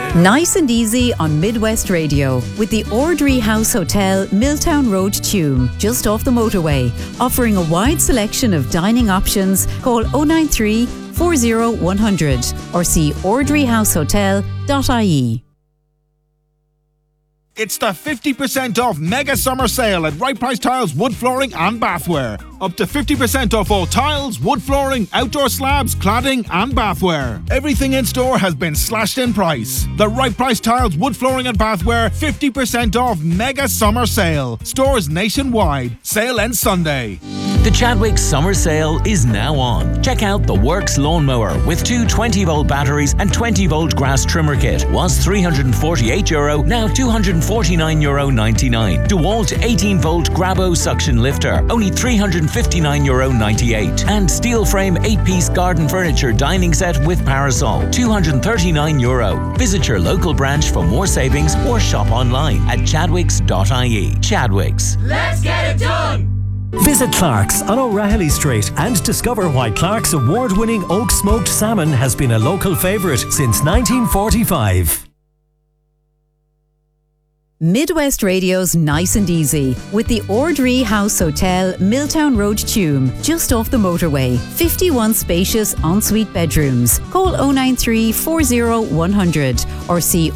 Nice and easy on Midwest Radio with the Ordry House Hotel, Milltown Road, Tuam, just off the motorway. Offering a wide selection of dining options. Call 093 40 100 or see ordryhousehotel.ie. It's the 50% off mega summer sale at Right Price Tiles wood flooring and bathware. Up to 50% off all tiles, wood flooring, outdoor slabs, cladding and bathware. Everything in store has been slashed in price. The Right Price Tiles wood flooring and bathware 50% off mega summer sale. Stores nationwide. Sale ends Sunday. The Chadwicks Summer Sale is now on. Check out the Works lawnmower with two 20-volt batteries and 20-volt grass trimmer kit. Was €348, now €249.99. DeWalt 18-volt Grabo suction lifter, only €359.98. And steel frame 8-piece garden furniture dining set with parasol, €239. Visit your local branch for more savings or shop online at chadwicks.ie. Chadwicks. Let's get it done! Visit Clark's on O'Reilly Street and discover why Clark's award-winning oak smoked salmon has been a local favourite since 1945. Midwest Radio's Nice and Easy with the Ordry House Hotel, Milltown Road, Tuam, just off the motorway. 51 spacious ensuite bedrooms. Call 093 40 100 or see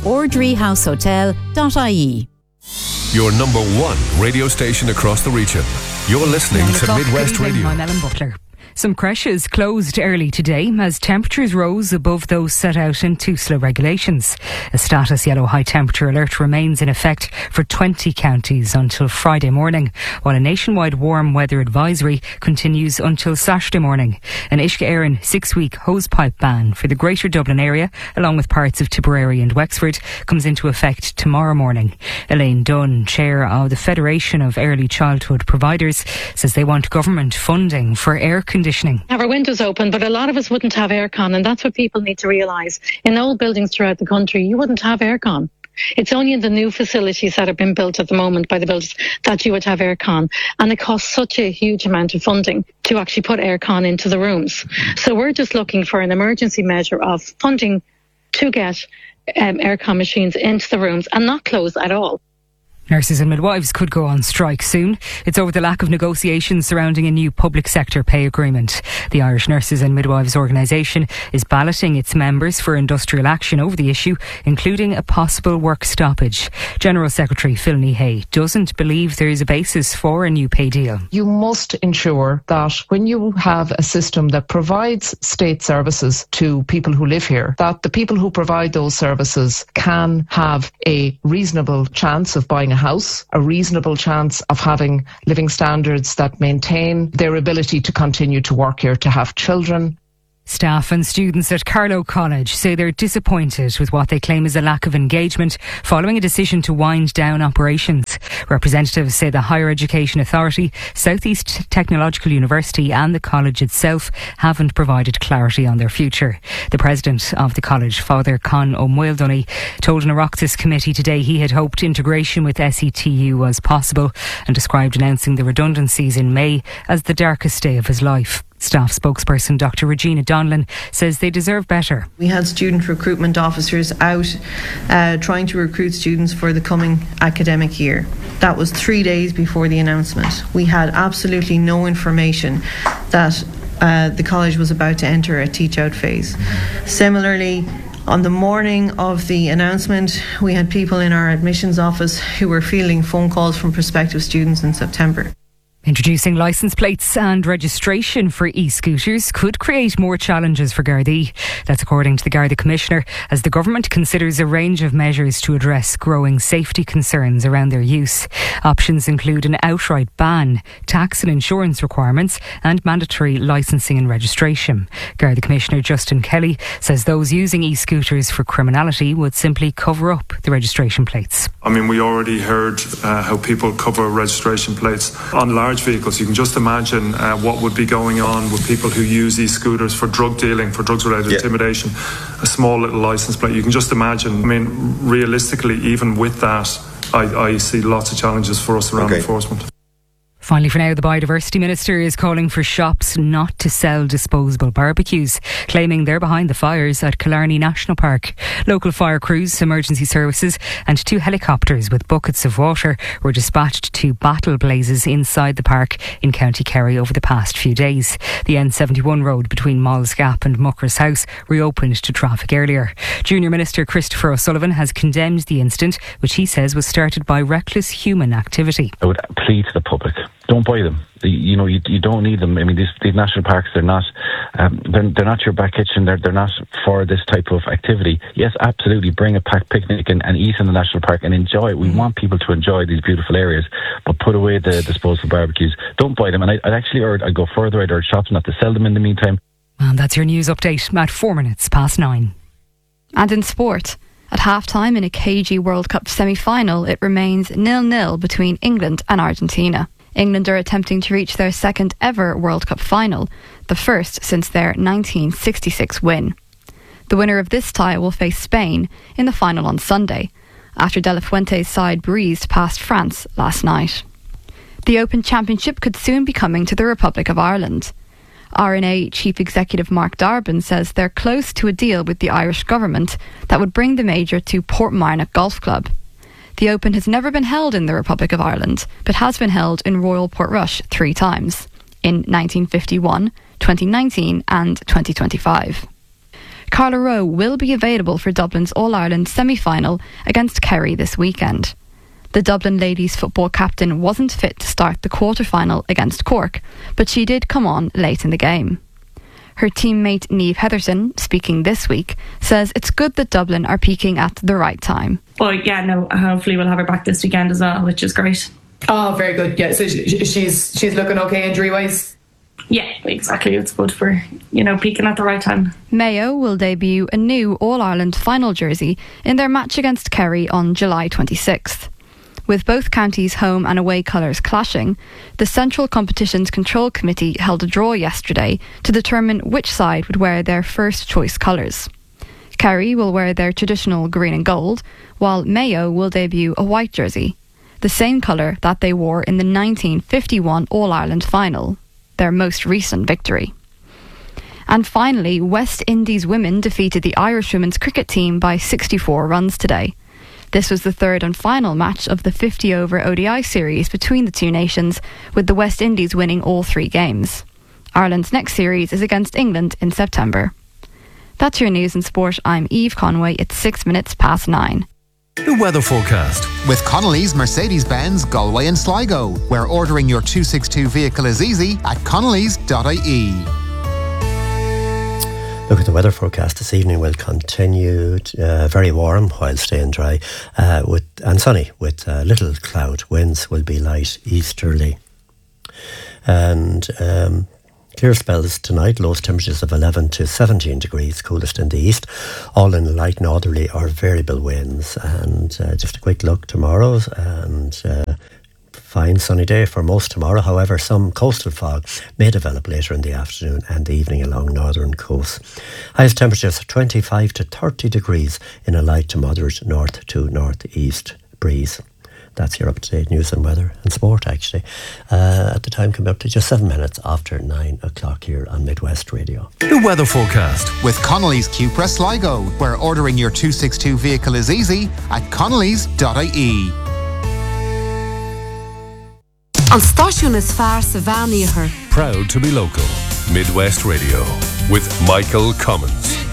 ordryhousehotel.ie. Your number one radio station across the region. You're listening to Midwest Radio. I'm Ellen Butler. Some creches closed early today as temperatures rose above those set out in TUSLA regulations. A status yellow high temperature alert remains in effect for 20 counties until Friday morning, while a nationwide warm weather advisory continues until Saturday morning. An Uisce Éireann 6-week hosepipe ban for the Greater Dublin area, along with parts of Tipperary and Wexford, comes into effect tomorrow morning. Elaine Dunn, chair of the Federation of Early Childhood Providers, says they want government funding for air conditioning. Have our windows open, but a lot of us wouldn't have aircon, and that's what people need to realise. In old buildings throughout the country, you wouldn't have aircon. It's only in the new facilities that have been built at the moment by the builders that you would have aircon, and it costs such a huge amount of funding to actually put aircon into the rooms. So we're just looking for an emergency measure of funding to get aircon machines into the rooms and not close at all. Nurses and midwives could go on strike soon. It's over the lack of negotiations surrounding a new public sector pay agreement. The Irish Nurses and Midwives Organisation is balloting its members for industrial action over the issue, including a possible work stoppage. General Secretary Phil Hay doesn't believe there is a basis for a new pay deal. You must ensure that when you have a system that provides state services to people who live here, that the people who provide those services can have a reasonable chance of buying a house, a reasonable chance of having living standards that maintain their ability to continue to work here, to have children. Staff and students at Carlow College say they're disappointed with what they claim is a lack of engagement following a decision to wind down operations. Representatives say the Higher Education Authority, South East Technological University and the college itself haven't provided clarity on their future. The president of the college, Father Con O'Muildoney, told an Oireachtas committee today he had hoped integration with SETU was possible and described announcing the redundancies in May as the darkest day of his life. Staff spokesperson Dr. Regina Donlan says they deserve better. We had student recruitment officers out trying to recruit students for the coming academic year. That was 3 days before the announcement. We had absolutely no information that the college was about to enter a teach-out phase. Similarly, on the morning of the announcement, we had people in our admissions office who were fielding phone calls from prospective students in September. Introducing licence plates and registration for e-scooters could create more challenges for Gardaí. That's according to the Garda Commissioner, as the government considers a range of measures to address growing safety concerns around their use. Options include an outright ban, tax and insurance requirements and mandatory licensing and registration. Garda Commissioner Justin Kelly says those using e-scooters for criminality would simply cover up the registration plates. I mean, we already heard how people cover registration plates on large vehicles. You can just imagine what would be going on with people who use these scooters for drug dealing, for drugs-related intimidation. A small little licence plate. You can just imagine. I mean, realistically, even with that, I see lots of challenges for us around enforcement. Finally, for now, the Biodiversity Minister is calling for shops not to sell disposable barbecues, claiming they're behind the fires at Killarney National Park. Local fire crews, emergency services and 2 helicopters with buckets of water were dispatched to battle blazes inside the park in County Kerry over the past few days. The N71 road between Moll's Gap and Mucker's House reopened to traffic earlier. Junior Minister Christopher O'Sullivan has condemned the incident, which he says was started by reckless human activity. I would plead to the public, don't buy them. You don't need them. I mean, these national parks, they're not your back kitchen. They're not for this type of activity. Yes, absolutely, bring a packed picnic and eat in the national park and enjoy it. We want people to enjoy these beautiful areas, but put away the disposable barbecues. Don't buy them. And I'd go further. I'd urge shops not to sell them in the meantime. And that's your news update at 9:04. And in sport, at half-time in a KG World Cup semi-final, it remains 0-0 between England and Argentina. England are attempting to reach their second ever World Cup final, the first since their 1966 win. The winner of this tie will face Spain in the final on Sunday, after De La Fuente's side breezed past France last night. The Open Championship could soon be coming to the Republic of Ireland. R&A Chief Executive Mark Darbin says they're close to a deal with the Irish government that would bring the major to Portmarnock Golf Club. The Open has never been held in the Republic of Ireland, but has been held in Royal Portrush 3 times, in 1951, 2019 and 2025. Carla Rowe will be available for Dublin's All-Ireland semi-final against Kerry this weekend. The Dublin ladies football captain wasn't fit to start the quarter-final against Cork, but she did come on late in the game. Her teammate Niamh Heatherton, speaking this week, says it's good that Dublin are peaking at the right time. But yeah, no, hopefully we'll have her back this weekend as well, which is great. Oh, very good. Yeah, so she's looking okay injury-wise? Yeah, exactly. It's good for, peaking at the right time. Mayo will debut a new All-Ireland final jersey in their match against Kerry on July 26th. With both counties' home and away colours clashing, the Central Competitions Control Committee held a draw yesterday to determine which side would wear their first choice colours. Kerry will wear their traditional green and gold, while Mayo will debut a white jersey, the same colour that they wore in the 1951 All-Ireland final, their most recent victory. And finally, West Indies women defeated the Irish women's cricket team by 64 runs today. This was the third and final match of the 50-over ODI series between the two nations, with the West Indies winning all 3 games. Ireland's next series is against England in September. That's your news and sport. I'm Eve Conway. It's 9:06. The weather forecast. With Connolly's Mercedes-Benz Galway and Sligo, where ordering your 262 vehicle is easy at connellys.ie. Look at the weather forecast this evening will continue very warm while staying dry and sunny with little cloud. Winds will be light easterly. And clear spells tonight, lowest temperatures of 11 to 17 degrees, coolest in the east, all in light northerly or variable winds. And just a quick look tomorrow, and fine sunny day for most tomorrow. However, some coastal fog may develop later in the afternoon and the evening along northern coasts. Highest temperatures 25 to 30 degrees in a light to moderate north to northeast breeze. That's your up-to-date news and weather and sport, actually. At the time, coming up to just 7 minutes after 9 o'clock here on Midwest Radio. The weather forecast. With Connolly's Cupra Sligo, where ordering your 262 vehicle is easy at connellys.ie. An stáisiún is fearr sa bhean. Proud to be local. Midwest Radio with Michael Cummins.